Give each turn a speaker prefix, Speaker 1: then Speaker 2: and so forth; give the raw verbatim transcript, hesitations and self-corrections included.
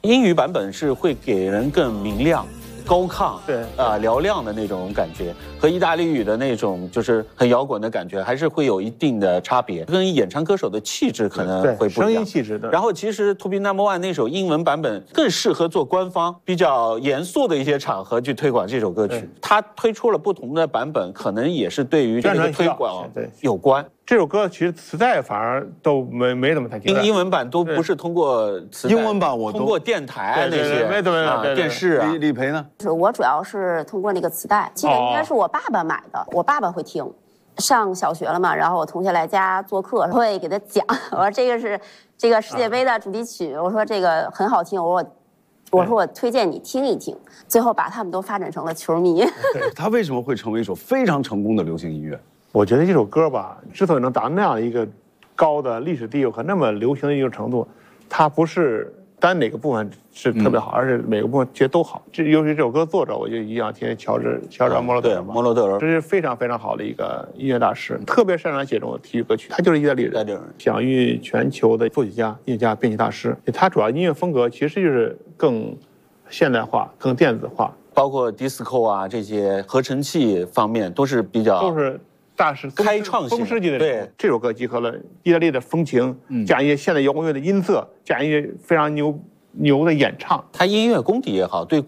Speaker 1: 英语版本是会给人更明亮、高亢，
Speaker 2: 对
Speaker 1: 啊、呃、嘹亮的那种感觉，和意大利语的那种就是很摇滚的感觉，还是会有一定的差别，跟演唱歌手的气质可能会不一样。
Speaker 2: 声音气质的。
Speaker 1: 然后其实 To Be Number One 那首英文版本更适合做官方比较严肃的一些场合去推广这首歌曲。他推出了不同的版本，可能也是对于这个推广有关。
Speaker 2: 这首歌其实磁带反而都没没怎么太听。
Speaker 1: 英英文版都不是通过磁带，
Speaker 3: 英文版我
Speaker 1: 通过电台那些，
Speaker 2: 没怎么
Speaker 1: 啊电视啊。
Speaker 3: 李李培呢？
Speaker 4: 是我主要是通过那个磁带，记得应该是我爸爸买的，我爸爸会听。上小学了嘛，然后我同学来家做客，会给他讲，我说这个是这个世界杯的主题曲，我说这个很好听，我说我我说我推荐你听一听，最后把他们都发展成了球迷。
Speaker 3: 他为什么会成为一首非常成功的流行音乐？
Speaker 2: 我觉得这首歌吧，之所以能达到那样一个高的历史地位和那么流行的一种程度，它不是单哪个部分是特别好，嗯、而是每个部分其实都好。这尤其这首歌作者，我就一样听乔治乔治莫罗德尔，
Speaker 1: 莫罗德尔，
Speaker 2: 这是非常非常好的一个音乐大师，特别擅长写这种体育歌曲。他就是意大利人，享誉全球的作曲家、音乐家、编曲大师。他主要音乐风格其实就是更现代化、更电子化，
Speaker 1: 包括 disco 啊这些合成器方面都是比较
Speaker 2: 都是。大师
Speaker 1: 开创性
Speaker 2: 风世纪的
Speaker 1: 对
Speaker 2: 这首歌集合了意大利的风情，嗯、加一些现代摇滚乐的音色，加一些非常牛牛的演唱。
Speaker 1: 他音乐功底也好，对